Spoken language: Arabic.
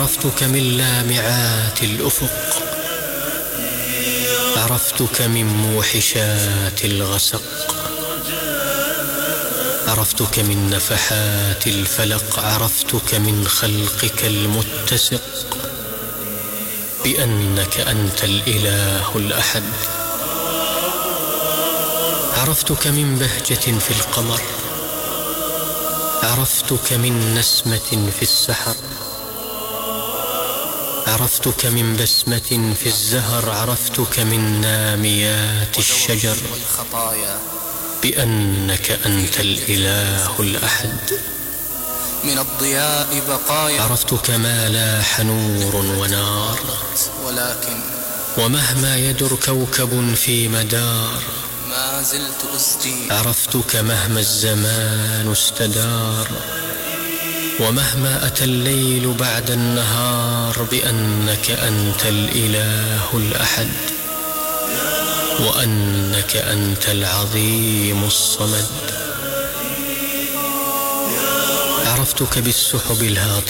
عرفتك من لامعات الأفق، عرفتك من موحشات الغسق، عرفتك من نفحات الفلق، عرفتك من خلقك المتسق، بأنك أنت الإله الأحد. عرفتك من بهجة في القمر، عرفتك من نسمة في السحر، عرفتك من بسمة في الزهر، عرفتك من ناميات الشجر، بأنك أنت الإله الأحد. من الضياء بقايا، عرفتك ما لاح نور ونار، ولكن ومهما يدر كوكب في مدار، ما زلت أسدي. عرفتك مهما الزمان استدار، ومهما أتى الليل بعد النهار، بأنك أنت الإله الأحد، وأنك أنت العظيم الصمد. عرفتك بالسحب الهاطلة